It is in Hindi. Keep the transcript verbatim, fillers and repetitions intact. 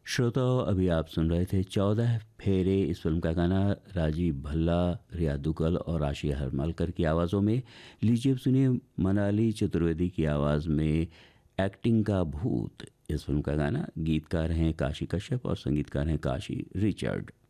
श्रोताओं, अभी आप सुन रहे थे चौदह फेरे इस फिल्म का गाना राजीव भल्ला, रिया दुग्गल और आशिया हरमलकर की आवाज़ों में। लीजिए अब सुनिए मनाली चतुर्वेदी की आवाज़ में एक्टिंग का भूत इस फिल्म का गाना। गीतकार हैं काशी कश्यप और संगीतकार हैं काशी रिचर्ड।